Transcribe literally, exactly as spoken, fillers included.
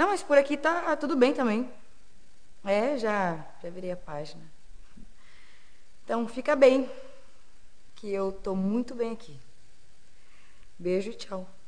Não, mas por aqui tá tudo bem também. É, já, já virei a página. Então, fica bem, que eu tô muito bem aqui. Beijo e tchau.